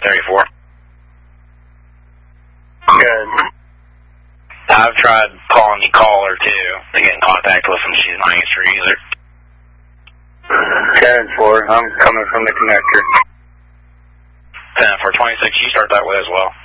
834. Good. I've tried calling the caller, too, to get in contact with him. She's not answering either. 10-4, I'm coming from the connector. 10-4, 26, you start that way as well.